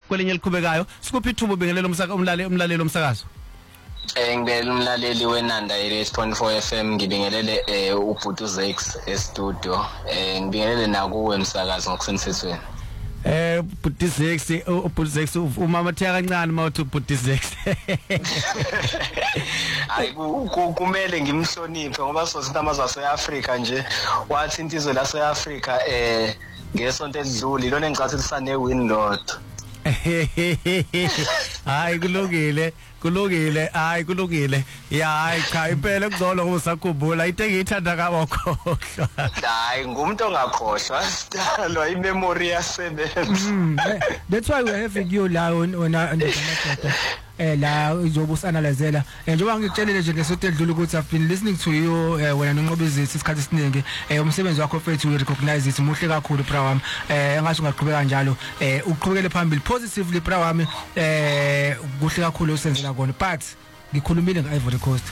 kwelinye eliqhubekayo sikuphi ithuba ubingelela umlaleli omsakazo. Ngibele umlaleli weNanda 88.4 FM ngibingelele uBhuti Zex e-studio ngibingelele nakuwe umsakazo ngokusemthethweni. Bhuti Zex umama thiya kancane mawuthi uBhuti Zex. Hayi kumele ngimhloniphe ngoba sosintamaza waseAfrika nje wathi intizwe laseAfrika ngesonto edlule ilona engicathi lisane win lot. Hayi kulungile ya hayi cha impela kuzolo usakhumbula into engiyithanda kabokho. Hayi ngumuntu ongakhohlwa sidalwa imemory yasebenza. That's why we have you la on la izobusa analyzela njengoba ngikutshelile nje ngesonto edlule ukuthi I've been listening to you wena noNqobizisi isikhathi esiningi umsebenzi wakho mfethu we recognize it muhle kakhulu bra wami engathi ungaqhubeka kanjalo uqhubekele phambili positively bra wami kuhle kakhulu usenzela kona but ngikhulumile ngeIvory Coast.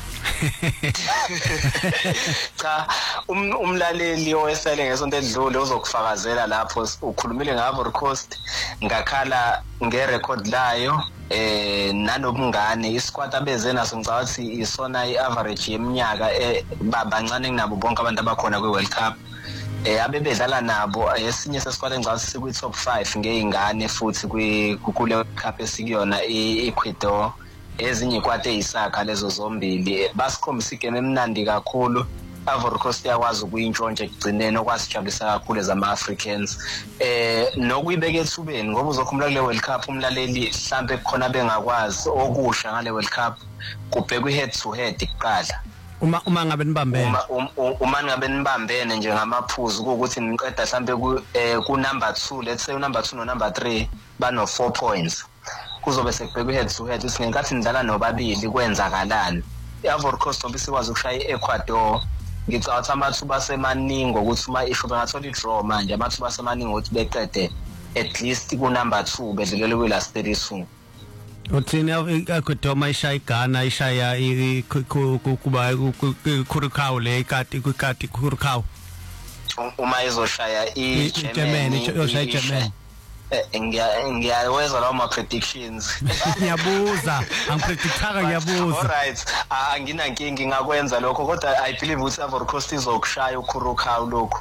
Cha umlaleli owesele ngesonto edlule uzokufakazela lapho ukhulumile ngeIvory Coast ngakhala ngerecord layo nanobungane isquad abeze naso ngicathi isona iaverage yeminyaka bancane kunabo bonke abantu abakhona kweWorld Cup abebedlala nabo esinye sesquad engicathi sikwi top 5 ngeingane futhi kule World Cup esikuyona eEcuador ezinye ikwate isakha lezo zombili basikhombisa igame emnandi kakhulu. Ivory Coast yakwazi ukuyintshontsha ekugcineni okwasijabulisa kakhulu ezama-Africans nokuyibeka ethubeni ngoba uzokhumula kule World Cup umlaleli mhlambe khona bengakwazi okusha ngale World Cup kubhekwa head to head kuqala uma ngabe nibambene uma ngabe nibambene nje ngamaphuzu ukuthi niqeda mhlambe ku number 2 let's say number 2 no number 3 bano 4 points kuzobe sekubhekwa head to head ukuthi ngenkathi nidlala nobabili kwenzakalani. Ivory Coast ngoba sikwazi ukushaya eEcuador ngicabanga amathuba semaningi ukuthi uma isho bengathola idraw manje amathuba semaningi ukuthi beqede at least ku number 2 bedlulele kwi last 32. Uthini eEcuador mayishaya iGhana ishaya kuba Curacao le ikati Curacao uma izoshaya iGermany ngiyaweza lawo ma predictions. Ngiyabuza angipredictaka ngiyabuza. Alright anginankingi ngakwenza lokho kodwa I believe ukuthi Ivory Coast izokushaya uCuracao lokho.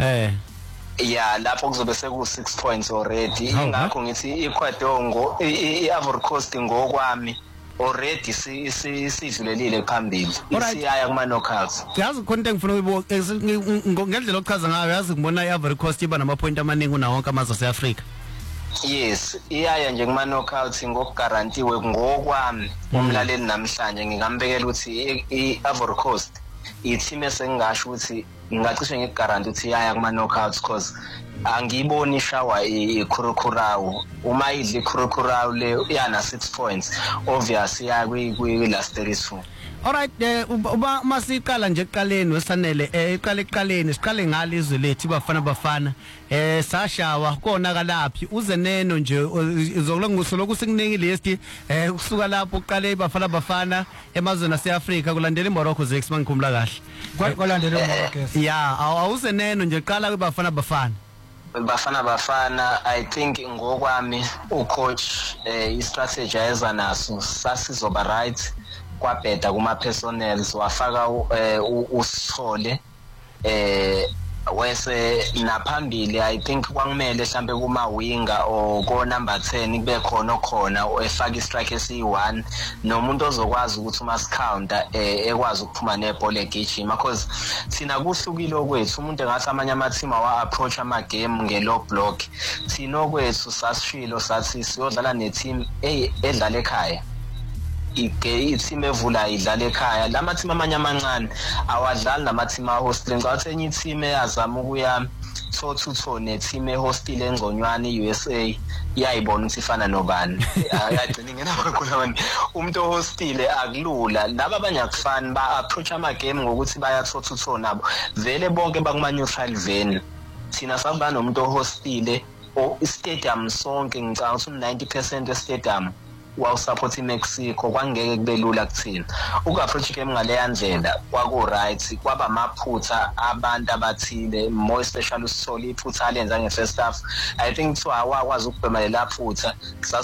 Yeah lapho kuzobe seku 6 points already ingakho ngithi iEcuador iIvory Coast ngokwami already sidlulelile phambili isiyaya kuma knockouts. Yazi konke engifuna ukuyibuka ngendlela ochaza ngayo yazi ngibona iIvory Coast iba nama point amaningi una wonke amazwe aseAfrika. Yes iyaya nje kuma knockouts ngokugarantiwe ngokwami umlaleli namhlanje ngingambekela ukuthi iIvory Coast i-team esengasho ukuthi ngingacishe ngikugaranti ukuthi iyaya kuma knockouts because angiyiboni ishawa iCuracao uma idla iCuracao le yana 6 points obviously ya kwi last 32. Alright uba masiqala nje eqaleni wesanele eqaleni siqale ngalizwe lethu bafana sashawa kona kalaphi uzeneno nje izolokuthi sikuningi list kusuka lapho uqale bafana emazweni aseAfrika kulandela iMorocco Zex mangikhumbula kahle kwalandela iMorocco yeah awuzeneno nje qala kubafana I think ngokwami ucoach istrategy ayeza naso sasizoba right kwabheda kuma personnels wafaka uSithole wese naphambili I think kwangumele mhlambe kuma winger o ko number 10 kube khona efaka istrike esi1 nomuntu ozokwazi ukuthi uma scounter ekwazi ukuphuma nebhola egijima because thina kuhlukile okwethu umuntu engathi amanye ama team awa approach ama game ngelow block thina okwethu sasishilo sathi siyodlala ne team edlala ekhaya i-team evula idlala ekhaya lama team amanye amancane awadlali nama team ahostel ngathi enye team eyazama ukuya so ne team ehostel engconywana iUSA iyayibona ukuthi ifana nobani ayagcina ngenabakhona umuntu ohostile akulula laba abanye akufani ba approach ama game ngokuthi baya so nabo vele bonke bakuma neutral venue thina saba nomuntu ohostile stadium sonke ngicabanga ukuthi 90% estadium wa support iMexico kwangeke kube lula kuthina uku-approach game ngale ndlela kwaku right kwaba amaphutha abantu abathile more especially uSithole iphutha alenza nge first half I think so awakwazi ukubhema lela phutha